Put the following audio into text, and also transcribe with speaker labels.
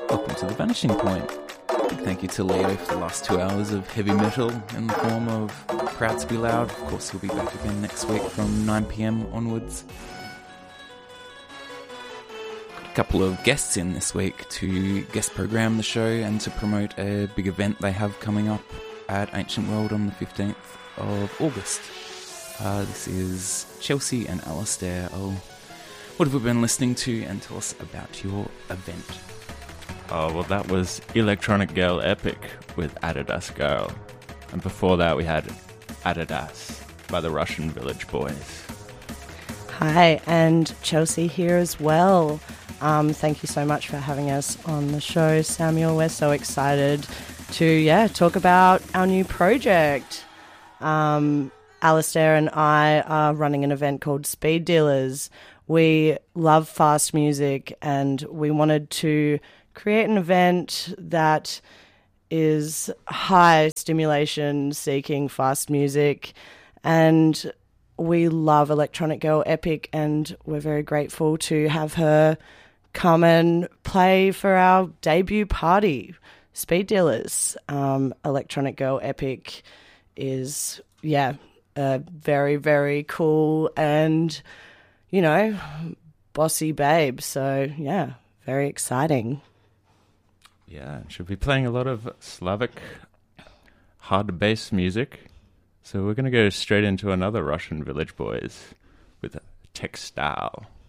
Speaker 1: Welcome to The Vanishing Point. Big thank you to Leo for the last 2 hours of heavy metal in the form of Proud to Be Loud. Of course, he'll be back again next week from 9 p.m. onwards. Got a couple of guests in this week to guest program the show and to promote a big event they have coming up at Ancient World on the 15th of August. This is Chelsea and Alistair. What have we been listening to, and tell us about your event?
Speaker 2: Oh, well, that was Electronic Girl Epic with Adidas Girl. And before that, we had Adidas by the Russian Village Boys.
Speaker 3: Hi, and Chelsea here as well. Thank you so much for having us on the show, Samuel. We're so excited to, talk about our new project. Alistair and I are running an event called Speed Dealers. We love fast music, and we wanted to create an event that is high stimulation seeking fast music, and we love Electronic Girl Epic, and we're very grateful to have her come and play for our debut party, Speed Dealers. Electronic Girl Epic is a very, very cool and bossy babe, so very exciting.
Speaker 2: Yeah, she'll be playing a lot of Slavic hard bass music. So we're going to go straight into another Russian Village Boys with Textile.